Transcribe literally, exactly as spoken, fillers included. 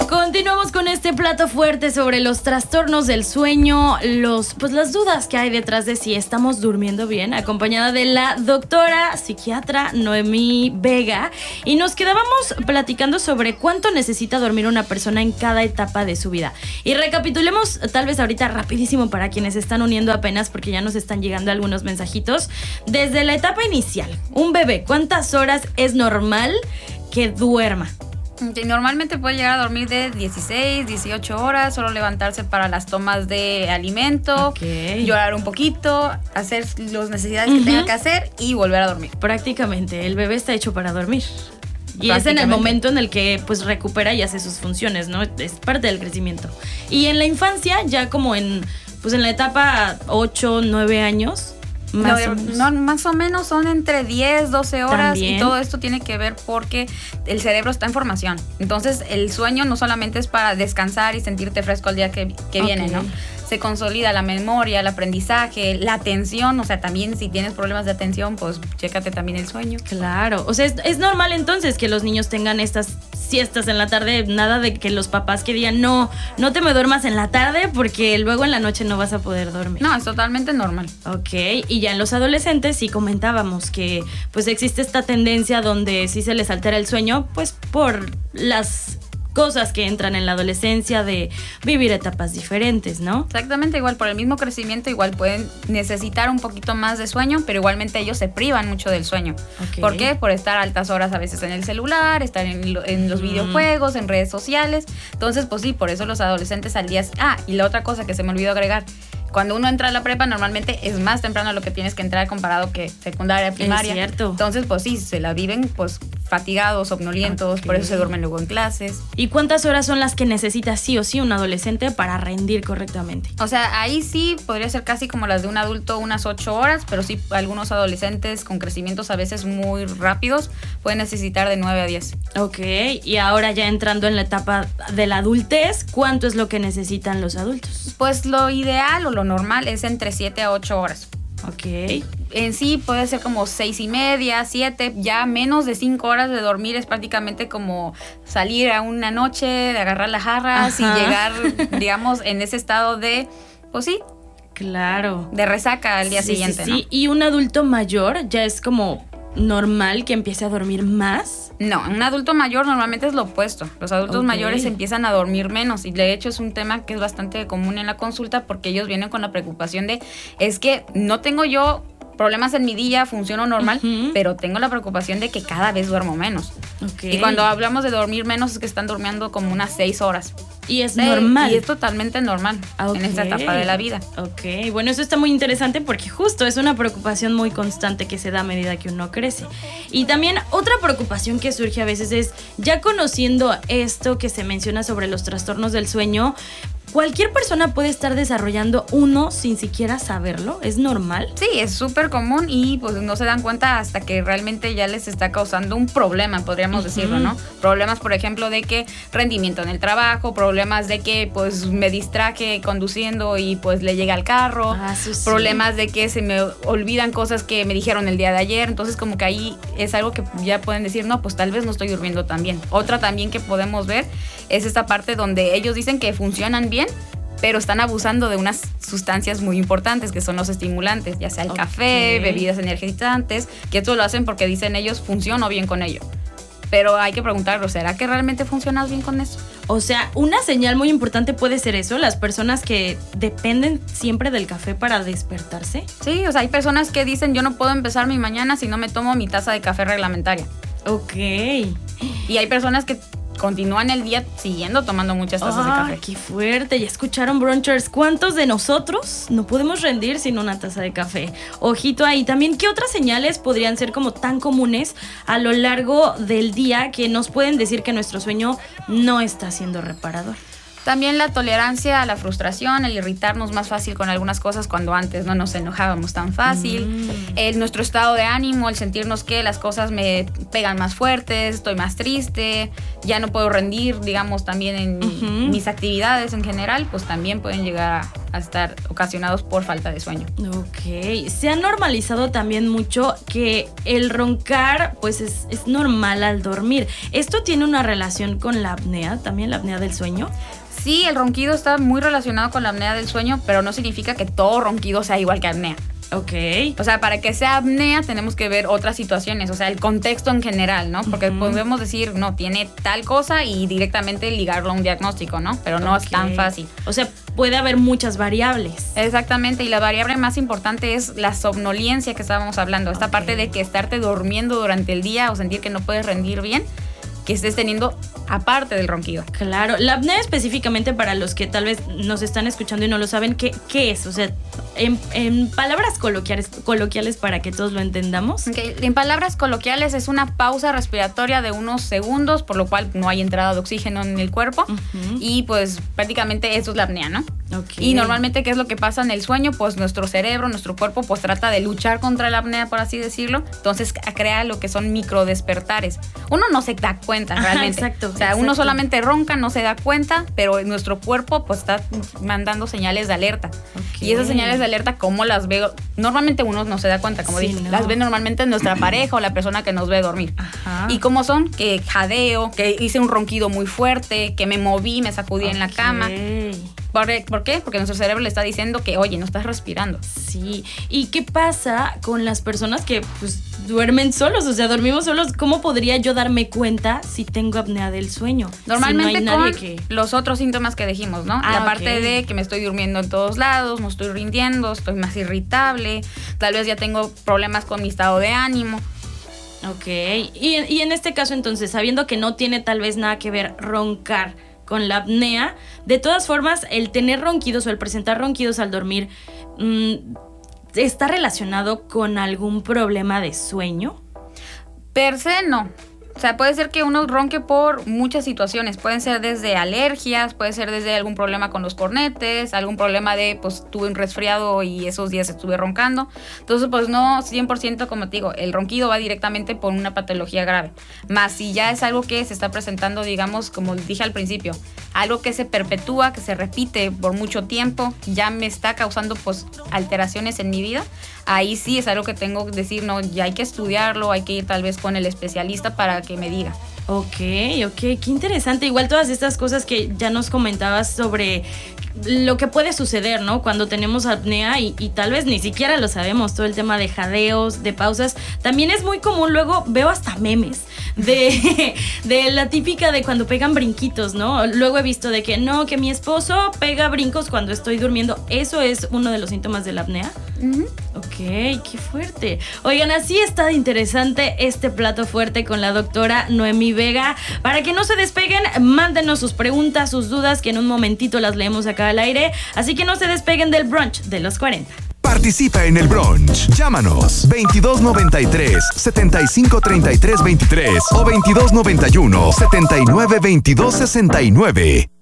Continuamos con este plato fuerte sobre los trastornos del sueño, los, pues las dudas que hay detrás de si estamos durmiendo bien, acompañada de la doctora psiquiatra Noemí Vega. Y nos quedábamos platicando sobre cuánto necesita dormir una persona en cada etapa de su vida. Y recapitulemos tal vez ahorita rapidísimo para quienes se están uniendo apenas, porque ya nos están llegando algunos mensajitos. Desde la etapa inicial, un bebé, ¿cuántas horas es normal que duerma? Normalmente puede llegar a dormir de dieciséis, dieciocho horas, solo levantarse para las tomas de alimento, okay. llorar un poquito, hacer las necesidades uh-huh. que tenga que hacer y volver a dormir. Prácticamente, el bebé está hecho para dormir. Y es en el momento en el que pues recupera y hace sus funciones, ¿no? Es parte del crecimiento. Y en la infancia, ya como en, pues en la etapa ocho, nueve años... Más, no, o no, más o menos son entre diez, doce horas. También. Y todo esto tiene que ver porque el cerebro está en formación. Entonces el sueño no solamente es para descansar y sentirte fresco al día que, que okay. viene, ¿no? Se consolida la memoria, el aprendizaje, la atención. O sea, también si tienes problemas de atención, pues chécate también el sueño. Claro, o sea, es, es normal entonces que los niños tengan estas siestas en la tarde. Nada de que los papás que digan, no, no te me duermas en la tarde porque luego en la noche no vas a poder dormir. No, es totalmente normal. Ok, y ya en los adolescentes sí comentábamos que pues existe esta tendencia donde sí se les altera el sueño, pues por las cosas que entran en la adolescencia de vivir etapas diferentes, ¿no? Exactamente, igual por el mismo crecimiento igual pueden necesitar un poquito más de sueño, pero igualmente ellos se privan mucho del sueño. Okay. ¿Por qué? Por estar altas horas a veces en el celular, estar en, lo, en los mm. videojuegos, en redes sociales. Entonces, pues sí, por eso los adolescentes al día... Ah, y la otra cosa que se me olvidó agregar, cuando uno entra a la prepa normalmente es más temprano a lo que tienes que entrar comparado que secundaria, primaria. Es cierto. Entonces, pues sí, se la viven pues fatigados, somnolientos, okay. por eso se duermen luego en clases. ¿Y cuántas horas son las que necesita sí o sí un adolescente para rendir correctamente? O sea, ahí sí podría ser casi como las de un adulto, unas ocho horas, pero sí algunos adolescentes con crecimientos a veces muy rápidos pueden necesitar de nueve a diez. Ok, y ahora ya entrando en la etapa de la adultez, ¿cuánto es lo que necesitan los adultos? Pues lo ideal o lo normal es entre siete a ocho horas. Ok. En sí puede ser como seis y media, siete, ya menos de cinco horas de dormir es prácticamente como salir a una noche, de agarrar las jarras Ajá. y llegar, digamos, en ese estado de, pues sí. Claro. De resaca al día sí, siguiente, sí, ¿no? Sí, y un adulto mayor ya es como normal que empiece a dormir más. No, un adulto mayor normalmente es lo opuesto. Los adultos okay. mayores empiezan a dormir menos y de hecho es un tema que es bastante común en la consulta porque ellos vienen con la preocupación de es que no tengo yo problemas en mi día, funciono normal, uh-huh. pero tengo la preocupación de que cada vez duermo menos. Okay. Y cuando hablamos de dormir menos es que están durmiendo como unas seis horas. Y es sí, normal. Y es totalmente normal okay. en esta etapa de la vida. Ok, bueno, eso está muy interesante porque justo es una preocupación muy constante que se da a medida que uno crece. Y también otra preocupación que surge a veces es, ya conociendo esto que se menciona sobre los trastornos del sueño, ¿cualquier persona puede estar desarrollando uno sin siquiera saberlo? ¿Es normal? Sí, es súper común y pues no se dan cuenta hasta que realmente ya les está causando un problema, podríamos uh-huh. decirlo, ¿no? Problemas, por ejemplo, de que rendimiento en el trabajo, problemas de que pues me distraje conduciendo y pues le llega al carro, ah, sí. problemas de que se me olvidan cosas que me dijeron el día de ayer, entonces como que ahí es algo que ya pueden decir, no, pues tal vez no estoy durmiendo tan bien. Otra también que podemos ver es esta parte donde ellos dicen que funcionan bien, pero están abusando de unas sustancias muy importantes que son los estimulantes, ya sea el okay. café, bebidas energizantes, que esto lo hacen porque dicen ellos funciono bien con ello. Pero hay que preguntarlo, ¿será que realmente funcionas bien con eso? O sea, una señal muy importante puede ser eso, las personas que dependen siempre del café para despertarse. Sí, o sea, hay personas que dicen yo no puedo empezar mi mañana si no me tomo mi taza de café reglamentaria. Ok. Y hay personas que continúan el día siguiendo tomando muchas tazas ah, de café. ¡Qué fuerte! ¿Ya escucharon, brunchers? ¿Cuántos de nosotros no podemos rendir sin una taza de café? Ojito ahí. También, ¿qué otras señales podrían ser como tan comunes a lo largo del día que nos pueden decir que nuestro sueño no está siendo reparador? También la tolerancia a la frustración, el irritarnos más fácil con algunas cosas cuando antes no nos enojábamos tan fácil, mm. el, nuestro estado de ánimo, el sentirnos que las cosas me pegan más fuertes, estoy más triste, ya no puedo rendir, digamos, también en uh-huh. mis actividades en general, pues también pueden llegar a a estar ocasionados por falta de sueño. Ok, se ha normalizado también mucho que el roncar pues es, es normal al dormir. ¿Esto tiene una relación con la apnea, también la apnea del sueño? Sí, el ronquido está muy relacionado con la apnea del sueño, pero no significa que todo ronquido sea igual que apnea. Ok. O sea, para que sea apnea tenemos que ver otras situaciones, o sea, el contexto en general, ¿no? Porque uh-huh. podemos decir, no, tiene tal cosa y directamente ligarlo a un diagnóstico, ¿no? Pero no okay. es tan fácil. O sea, puede haber muchas variables. Exactamente, y la variable más importante es la somnolencia que estábamos hablando. Esta okay. parte de que estarte durmiendo durante el día o sentir que no puedes rendir bien, que estés teniendo aparte del ronquido. Claro, la apnea específicamente para los que tal vez nos están escuchando y no lo saben, ¿qué, qué es? O sea, en, en palabras coloquiales, coloquiales para que todos lo entendamos. Okay. En palabras coloquiales es una pausa respiratoria de unos segundos, por lo cual no hay entrada de oxígeno en el cuerpo uh-huh. y pues prácticamente eso es la apnea, ¿no? Okay. Y normalmente, ¿qué es lo que pasa en el sueño? Pues nuestro cerebro, nuestro cuerpo, pues trata de luchar contra la apnea, por así decirlo. Entonces crea lo que son microdespertares. Uno no se da cuenta realmente. Ajá, exacto. O sea, exacto. uno solamente ronca, no se da cuenta, pero nuestro cuerpo pues está mandando señales de alerta. Okay. Y esas señales de alerta, ¿cómo las veo? Normalmente uno no se da cuenta, como sí, dije, no. las ve normalmente nuestra pareja o la persona que nos ve dormir. Ajá. ¿Y cómo son? Que jadeo, que hice un ronquido muy fuerte, que me moví, me sacudí okay. en la cama. ¿Por, ¿Por qué? Porque nuestro cerebro le está diciendo que, oye, no estás respirando. Sí. ¿Y qué pasa con las personas que pues duermen solos? O sea, dormimos solos. ¿Cómo podría yo darme cuenta si tengo apnea del sueño? Normalmente si no hay con nadie que... los otros síntomas que dijimos, ¿no? Ah, la parte okay. de que me estoy durmiendo en todos lados, no estoy rindiendo, estoy más irritable, tal vez ya tengo problemas con mi estado de ánimo. Ok. Y, y en este caso, entonces, sabiendo que no tiene tal vez nada que ver roncar con la apnea, de todas formas, el tener ronquidos o el presentar ronquidos al dormir, mmm, ¿está relacionado con algún problema de sueño? Per se, no. O sea, puede ser que uno ronque por muchas situaciones. Pueden ser desde alergias, puede ser desde algún problema con los cornetes, algún problema de, pues, tuve un resfriado y esos días estuve roncando. Entonces, pues, no, cien por ciento, como te digo, el ronquido va directamente por una patología grave. Más si ya es algo que se está presentando, digamos, como dije al principio, algo que se perpetúa, que se repite por mucho tiempo, ya me está causando, pues, alteraciones en mi vida. Ahí sí es algo que tengo que decir, no, ya hay que estudiarlo, hay que ir tal vez con el especialista para que me diga. Ok, ok, qué interesante. Igual todas estas cosas que ya nos comentabas sobre lo que puede suceder, ¿no? Cuando tenemos apnea y, y tal vez ni siquiera lo sabemos, todo el tema de jadeos, de pausas. También es muy común, luego veo hasta memes de, de la típica de cuando pegan brinquitos, ¿no? Luego he visto de que no, que mi esposo pega brincos cuando estoy durmiendo. ¿Eso es uno de los síntomas de la apnea? Uh-huh. Ok, qué fuerte. Oigan, así está de interesante este plato fuerte con la doctora Noemí Vega. Para que no se despeguen, mándenos sus preguntas, sus dudas, que en un momentito las leemos acá al aire. Así que no se despeguen del brunch de los cuarenta. Participa en el brunch. Llámanos veintidós noventa y tres, setenta y cinco treinta y tres veintitrés o veintidós noventa y uno, setenta y nueve veintidós sesenta y nueve.